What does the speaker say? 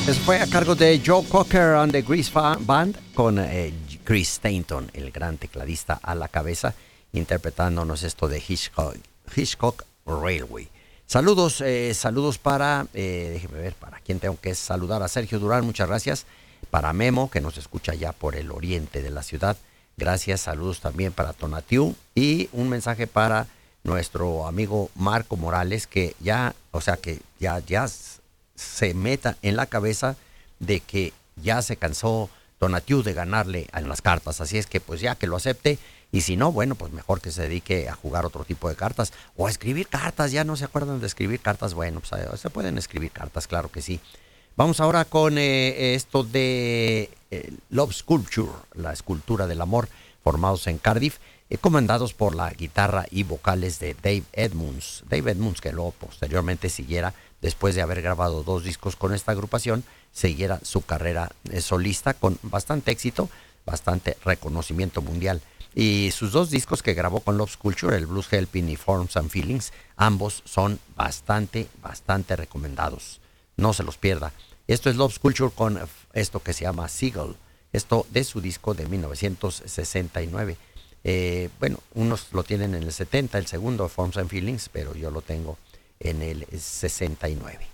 Eso fue a cargo de Joe Cocker and the Grease Band con Chris Stainton, el gran tecladista a la cabeza, interpretándonos esto de Hitchcock Railway. Saludos, saludos para, déjeme ver, para quién tengo que saludar. A Sergio Durán, muchas gracias. Para Memo, que nos escucha ya por el oriente de la ciudad. Gracias, saludos también para Tonatiu. Y un mensaje para nuestro amigo Marco Morales, que ya, o sea, que ya se meta en la cabeza de que ya se cansó Tonatiu de ganarle en las cartas. Así es que pues ya que lo acepte. Y si no, bueno, pues mejor que se dedique a jugar otro tipo de cartas o a escribir cartas. Ya no se acuerdan de escribir cartas. Bueno, pues se pueden escribir cartas, claro que sí. Vamos ahora con esto de Love Sculpture, la escultura del amor, formados en Cardiff, comandados por la guitarra y vocales de Dave Edmunds. Dave Edmunds, que luego posteriormente siguiera, después de haber grabado 2 discos con esta agrupación, siguiera su carrera solista con bastante éxito, bastante reconocimiento mundial. Y sus 2 discos que grabó con Love Sculpture, el Blues Helping y Forms and Feelings, ambos son bastante recomendados. No se los pierda. Esto es Love Sculpture con esto que se llama Seagull. Esto de su disco de 1969. Bueno, unos lo tienen en el 70, el segundo, Forms and Feelings, pero yo lo tengo en el 69.